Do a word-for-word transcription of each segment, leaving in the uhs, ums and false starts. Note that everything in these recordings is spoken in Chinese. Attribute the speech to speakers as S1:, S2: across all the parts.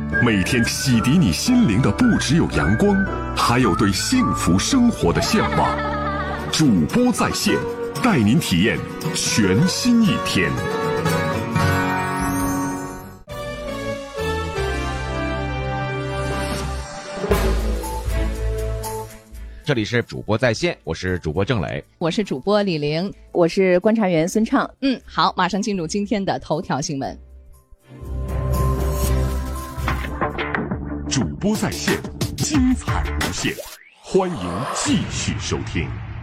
S1: 每天洗涤你心灵的不只有阳光，还有对幸福生活的向往。主播在线，带您体验全新一天。
S2: 这里是主播在线，我是主播郑磊，
S3: 我是主播李玲，
S4: 我是观察员孙畅。
S3: 嗯，好，马上进入今天的头条新闻。
S1: 主播在线，精彩无限，欢迎继续收听。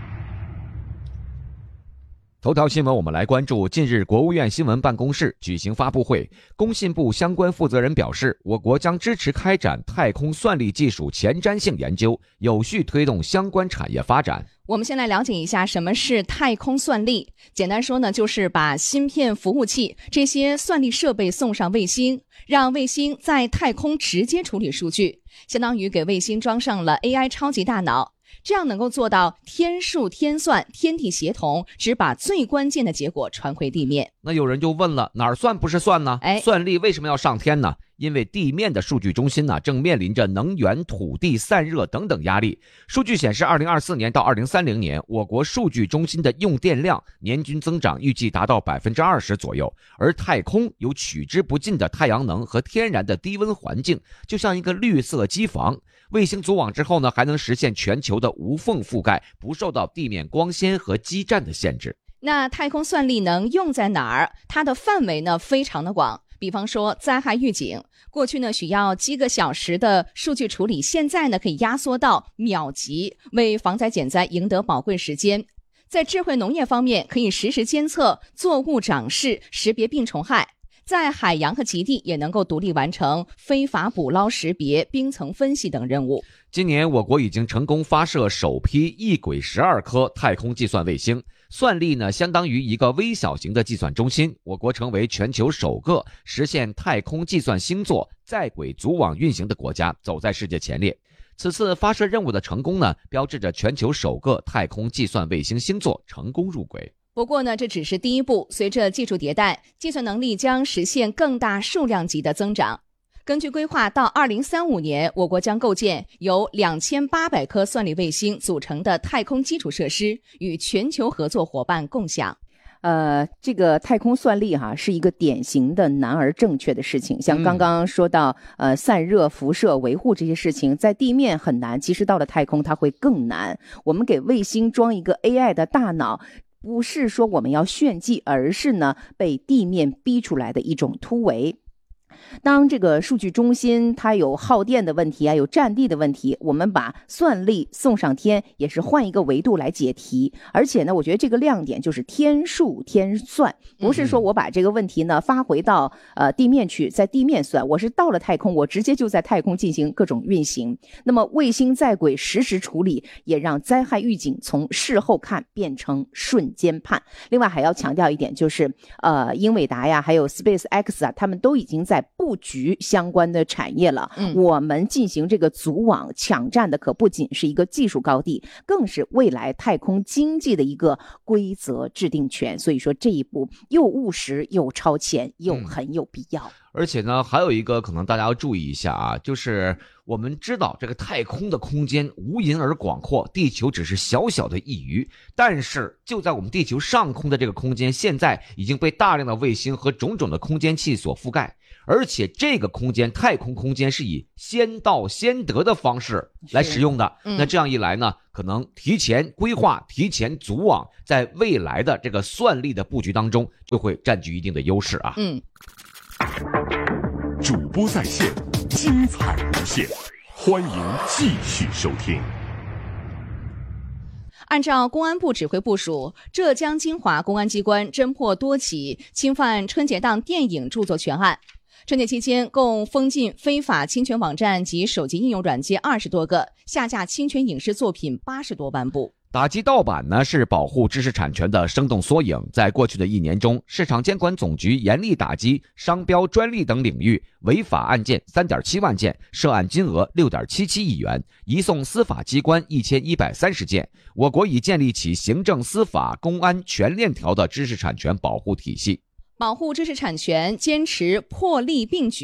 S2: 头条新闻，我们来关注。近日，国务院新闻办公室举行发布会，工信部相关负责人表示，我国将支持开展太空算力技术前瞻性研究，有序推动相关产业发展。
S3: 我们先来了解一下什么是太空算力。简单说呢，就是把芯片、服务器这些算力设备送上卫星，让卫星在太空直接处理数据，相当于给卫星装上了 A I 超级大脑。这样能够做到天数天算，天地协同，只把最关键的结果传回地面。
S2: 那有人就问了，哪儿算不是算呢？
S3: 哎，
S2: 算力为什么要上天呢？因为地面的数据中心呢，正面临着能源、土地、散热等等压力。数据显示，二零二四年到二零三零年，我国数据中心的用电量年均增长预计达到百分之二十左右。而太空有取之不尽的太阳能和天然的低温环境，就像一个绿色机房。卫星组网之后呢，还能实现全球的无缝覆盖，不受到地面光纤和基站的限制。
S3: 那太空算力能用在哪儿？它的范围呢非常的广。比方说灾害预警，过去呢需要几个小时的数据处理，现在呢可以压缩到秒级，为防灾减灾赢得宝贵时间。在智慧农业方面，可以实时监测作物长势，识别病虫害。在海洋和极地也能够独立完成非法捕捞识别、冰层分析等任务。
S2: 今年我国已经成功发射首批一轨十二颗太空计算卫星，算力呢相当于一个微小型的计算中心。我国成为全球首个实现太空计算星座在轨组网运行的国家，走在世界前列。此次发射任务的成功呢，标志着全球首个太空计算卫星星座成功入轨。
S3: 不过呢，这只是第一步，随着技术迭代，计算能力将实现更大数量级的增长。根据规划，到二零三五年，我国将构建由两千八百颗算力卫星组成的太空基础设施，与全球合作伙伴共享。
S4: 呃，这个太空算力哈是一个典型的难而正确的事情。像刚刚说到，嗯、呃，散热、辐射、维护这些事情，在地面很难，其实到了太空它会更难。我们给卫星装一个 A I 的大脑，不是说我们要炫技，而是呢被地面逼出来的一种突围。当这个数据中心它有耗电的问题啊，有占地的问题，我们把算力送上天，也是换一个维度来解题。而且呢，我觉得这个亮点就是天数天算，不是说我把这个问题呢发回到呃地面去，在地面算，我是到了太空，我直接就在太空进行各种运行。那么卫星在轨实时处理，也让灾害预警从事后看变成瞬间判。另外还要强调一点，就是呃英伟达呀，还有 SpaceX 啊，他们都已经在布局相关的产业了。嗯，我们进行这个组网抢占的可不仅是一个技术高地，更是未来太空经济的一个规则制定权。所以说这一步又务实又超前又很有必要。嗯，
S2: 而且呢，还有一个可能大家要注意一下啊，就是我们知道这个太空的空间无垠而广阔，地球只是小小的一隅，但是就在我们地球上空的这个空间，现在已经被大量的卫星和种种的空间器所覆盖。而且这个空间，太空空间是以先到先得的方式来使用的。嗯，那这样一来呢，可能提前规划、提前组网，在未来的这个算力的布局当中，就会占据一定的优势啊。
S3: 嗯，
S1: 主播在线，精彩无限，欢迎继续收听。
S3: 按照公安部指挥部署，浙江金华公安机关侦破多起侵犯春节档电影著作权案。春节期间，共封禁非法侵权网站及手机应用软件二十多个，下架侵权影视作品八十多万部。
S2: 打击盗版呢，是保护知识产权的生动缩影。在过去的一年中，市场监管总局严厉打击商标、专利等领域违法案件 三点七万件，涉案金额 六点七七亿元，移送司法机关一千一百三十件。我国已建立起行政、司法、公安全链条的知识产权保护体系。
S3: 保护知识产权，坚持破例并举。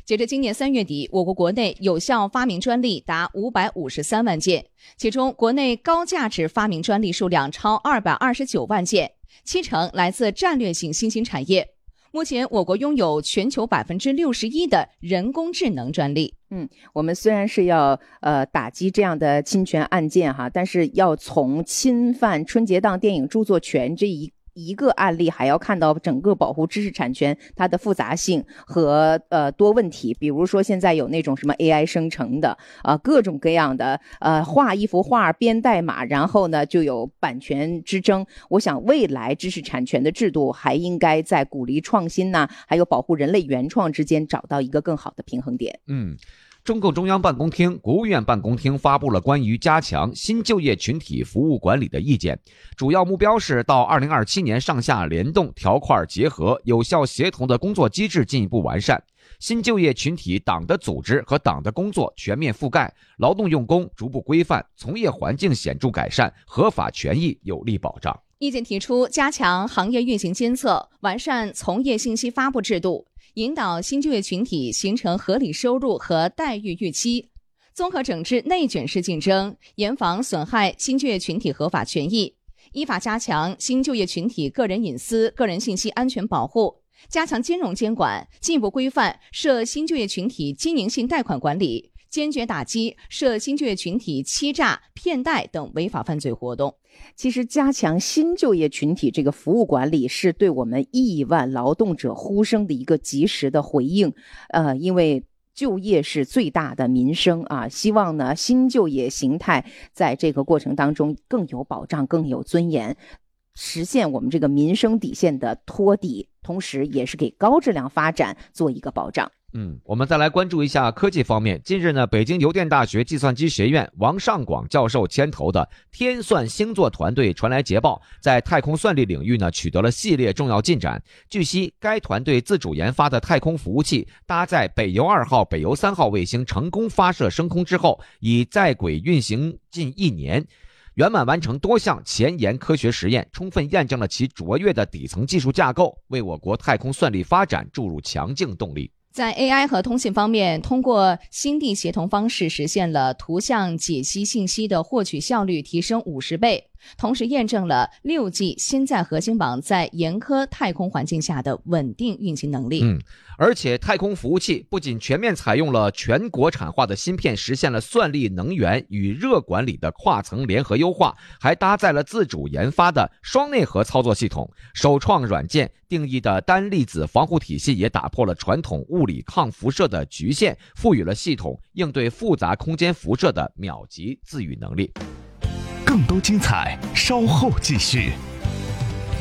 S3: 截至今年三月底，我国国内有效发明专利达五百五十三万件，其中国内高价值发明专利数量超二百二十九万件，七成来自战略性新兴产业。目前，我国拥有全球百分之六十一的人工智能专利。
S4: 嗯，我们虽然是要呃打击这样的侵权案件哈，但是要从侵犯春节档电影著作权这一一个案例，还要看到整个保护知识产权它的复杂性和呃多问题。比如说现在有那种什么 A I 生成的啊、呃，各种各样的呃画一幅画编代码，然后呢就有版权之争。我想未来知识产权的制度还应该在鼓励创新呐、啊，还有保护人类原创之间找到一个更好的平衡点。
S2: 嗯。中共中央办公厅、国务院办公厅发布了关于加强新就业群体服务管理的意见，主要目标是到二零二七年上下联动、条块结合、有效协同的工作机制进一步完善，新就业群体党的组织和党的工作全面覆盖，劳动用工逐步规范，从业环境显著改善，合法权益有力保障。
S3: 意见提出，加强行业运行监测，完善从业信息发布制度，引导新就业群体形成合理收入和待遇预期，综合整治内卷式竞争，严防损害新就业群体合法权益，依法加强新就业群体个人隐私、个人信息安全保护，加强金融监管，进一步规范涉新就业群体经营性贷款管理，坚决打击涉新就业群体欺诈、骗贷等违法犯罪活动。
S4: 其实加强新就业群体这个服务管理是对我们亿万劳动者呼声的一个及时的回应，呃，因为就业是最大的民生啊，希望呢新就业形态在这个过程当中更有保障、更有尊严，实现我们这个民生底线的托底，同时也是给高质量发展做一个保障。
S2: 嗯，我们再来关注一下科技方面。近日呢，北京邮电大学计算机学院王尚广教授牵头的天算星座团队传来捷报，在太空算力领域呢取得了系列重要进展。据悉，该团队自主研发的太空服务器搭载北邮二号、北邮三号卫星成功发射升空之后，已在轨运行近一年，圆满完成多项前沿科学实验，充分验证了其卓越的底层技术架构，为我国太空算力发展注入强劲动力。
S3: 在 A I 和通信方面，通过星地协同方式实现了图像解析信息的获取效率提升五十倍，同时验证了 六 G 新在核心网在严苛太空环境下的稳定运行能力。
S2: 嗯，而且太空服务器不仅全面采用了全国产化的芯片，实现了算力、能源与热管理的跨层联合优化，还搭载了自主研发的双内核操作系统，首创软件定义的单粒子防护体系也打破了传统物理抗辐射的局限，赋予了系统应对复杂空间辐射的秒级自愈能力。
S1: 更多精彩稍后继续。